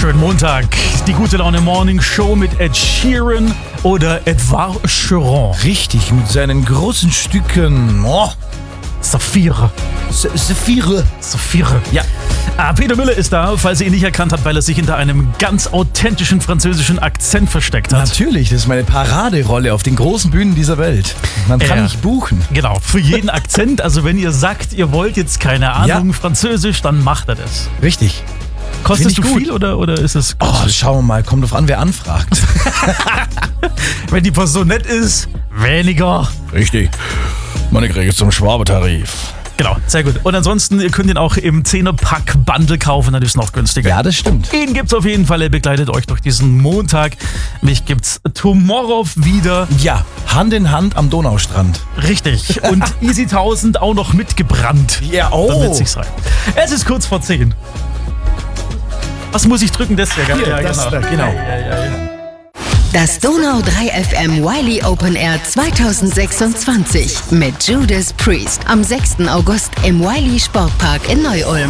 Schönen Montag. Die gute Laune Morning Show mit Ed Sheeran oder Edouard Cheron. Richtig, mit seinen großen Stücken. Saphire. Saphire. Ja. Peter Müller ist da, falls ihr ihn nicht erkannt habt, weil er sich hinter einem ganz authentischen französischen Akzent versteckt hat. Natürlich, das ist meine Paraderolle auf den großen Bühnen dieser Welt. Man kann mich buchen. Genau, für jeden Akzent. Also wenn ihr sagt, ihr wollt jetzt keine Ahnung Französisch, dann macht er das. Richtig. Kostest du viel oder ist es... Schauen wir mal, kommt drauf an, wer anfragt. Wenn die Person nett ist, weniger. Richtig. Man kriegt jetzt zum Schwabe-Tarif. Genau, sehr gut. Und ansonsten, ihr könnt ihn auch im 10er-Pack-Bundle kaufen, dann ist es noch günstiger. Ja, das stimmt. Ihn gibt's auf jeden Fall, er begleitet euch durch diesen Montag. Mich gibt's tomorrow wieder. Ja, Hand in Hand am Donaustrand. Richtig. Und Easy 1000 auch noch mitgebrannt. Ja, Damit sich's rein. Es ist kurz vor 10. Was muss ich drücken? Das wäre geil. Hier, das da, genau. Ja. Das Donau 3 FM Wiley Open Air 2026 mit Judas Priest am 6. August im Wiley Sportpark in Neu-Ulm.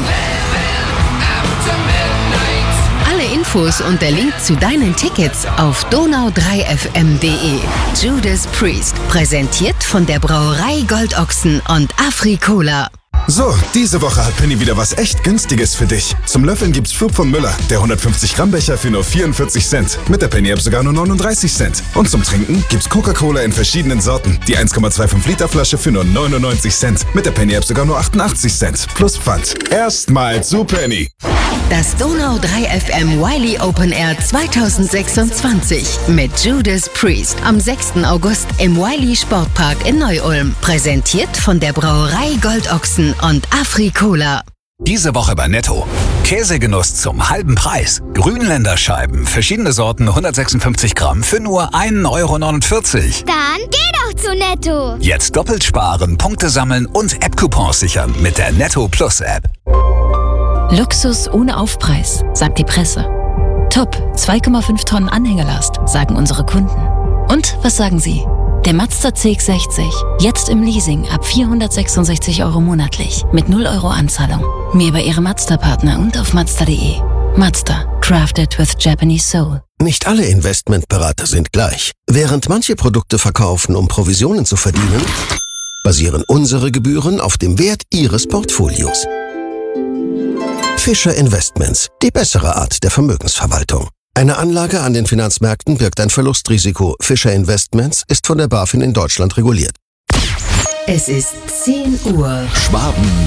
Alle Infos und der Link zu deinen Tickets auf donau3fm.de. Judas Priest, präsentiert von der Brauerei Goldochsen und Afri-Cola. So, diese Woche hat Penny wieder was echt Günstiges für dich. Zum Löffeln gibt's Flug von Müller, der 150 Gramm Becher für nur 44 Cent. Mit der Penny App sogar nur 39 Cent. Und zum Trinken gibt's Coca-Cola in verschiedenen Sorten. Die 1,25 Liter Flasche für nur 99 Cent. Mit der Penny App sogar nur 88 Cent. Plus Pfand. Erstmal zu Penny. Das Donau 3 FM Wiley Open Air 2026 mit Judas Priest am 6. August im Wiley Sportpark in Neu-Ulm. Präsentiert von der Brauerei Goldochsen und Afri-Cola. Diese Woche bei Netto. Käsegenuss zum halben Preis. Grünländerscheiben, verschiedene Sorten, 156 Gramm für nur 1,49 Euro. Dann geh doch zu Netto. Jetzt doppelt sparen, Punkte sammeln und App-Coupons sichern mit der Netto Plus App. Luxus ohne Aufpreis, sagt die Presse. Top, 2,5 Tonnen Anhängerlast, sagen unsere Kunden. Und was sagen Sie? Der Mazda CX-60, jetzt im Leasing ab 466 Euro monatlich, mit 0 Euro Anzahlung. Mehr bei Ihrem Mazda-Partner und auf Mazda.de. Mazda, crafted with Japanese soul. Nicht alle Investmentberater sind gleich. Während manche Produkte verkaufen, um Provisionen zu verdienen, basieren unsere Gebühren auf dem Wert Ihres Portfolios. Fischer Investments, die bessere Art der Vermögensverwaltung. Eine Anlage an den Finanzmärkten birgt ein Verlustrisiko. Fischer Investments ist von der BaFin in Deutschland reguliert. Es ist 10 Uhr. Schwaben